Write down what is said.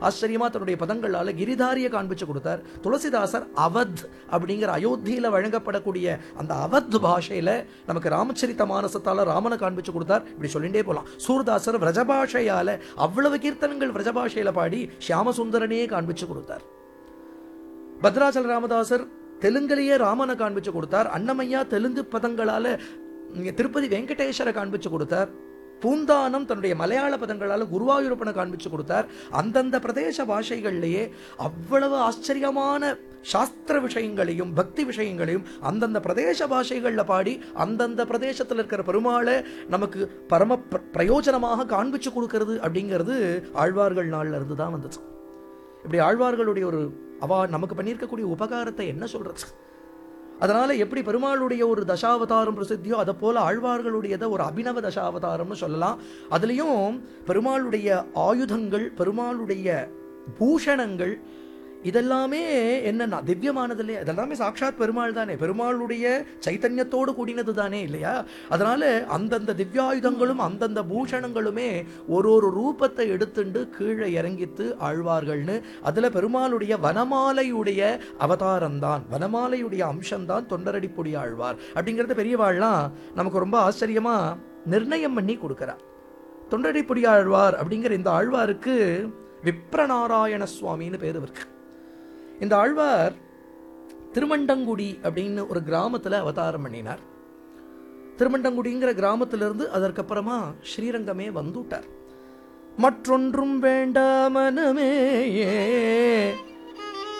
ஆச்சரியமா தன்னுடைய பதங்களால கிரிதாரிய காண்பிச்சு கொடுத்தார். துளசிதாசர் அவத் அப்படிங்கிற அயோத்தியில வழங்கப்படக்கூடிய அந்த அவத் பாஷையில நமக்கு ராமச்சரித்த மானசத்தால ராமனை காண்பிச்சு கொடுத்தார். இப்படி சொல்லிட்டே போலாம். சூர்தாசர் விரஜபாஷையால அவ்வளவு கீர்த்தனங்கள் விரஜபாஷையில பாடி ஷியாமசுந்தரனே காண்பிச்சு கொடுத்தார். பத்ராச்சல ராமதாசர் தெலுங்குலேயே ராமனை காண்பிச்சு கொடுத்தார். அன்னமையா தெலுங்கு பதங்களால திருப்பதி வெங்கடேஸ்வரை காண்பிச்சு கொடுத்தார். பூந்தானம் தன்னுடைய மலையாள பதங்களால குருவாயூரப்பனை காண்பிச்சு கொடுத்தார். அந்தந்த பிரதேச பாஷைகள்லேயே அவ்வளவு ஆச்சரியமான சாஸ்திர விஷயங்களையும் பக்தி விஷயங்களையும் அந்தந்த பிரதேச பாஷைகள்ல பாடி அந்தந்த பிரதேசத்தில் இருக்கிற பெருமாளை நமக்கு பரம பிரயோஜனமாக காண்பிச்சு கொடுக்கிறது அப்படிங்கிறது ஆழ்வார்கள் நாள்ல இருந்து தான் வந்துச்சு. இப்படி ஆழ்வார்களுடைய ஒரு நமக்கு பண்ணியிருக்கக்கூடிய உபகாரத்தை என்ன சொல்றது? அதனால எப்படி பெருமாளுடைய ஒரு தசாவதாரம் பிரசித்தியோ அதை போல ஆழ்வார்களுடையதை ஒரு அபிநவ தசாவதாரம்னு சொல்லலாம். அதுலேயும் பெருமாளுடைய ஆயுதங்கள், பெருமாளுடைய பூஷணங்கள் இதெல்லாமே என்னன்னா திவ்யமானது இல்லையா? இதெல்லாமே சாட்சாத் பெருமாள் தானே, பெருமாளுடைய சைத்தன்யத்தோடு கூடினது தானே இல்லையா? அதனால அந்தந்த திவ்யாயுதங்களும் அந்தந்த பூஷணங்களுமே ஒரு ஒரு ரூபத்தை எடுத்துண்டு கீழே இறங்கித்து ஆழ்வார்கள்னு. அதுல பெருமாளுடைய வனமாலையுடைய அவதாரம்தான், வனமாலையுடைய அம்சம்தான் தொண்டரடிப்புடி ஆழ்வார் அப்படிங்கிறது பெரியவாள்லாம் நமக்கு ரொம்ப ஆச்சரியமா நிர்ணயம் பண்ணி கொடுக்கிறார். தொண்டரடிப்புடி ஆழ்வார் அப்படிங்கிற இந்த ஆழ்வாருக்கு விப்ரநாராயண சுவாமின்னு பேரு இருக்கு. இந்த ஆழ்வார் திருமண்டங்குடி அப்படின்னு ஒரு கிராமத்துல அவதாரம் பண்ணினார். திருமண்டங்குடிங்கிற கிராமத்திலிருந்து அதற்கப்புறமா ஸ்ரீரங்கமே வந்துட்டார். மற்றொன்றும் வேண்டாமனமே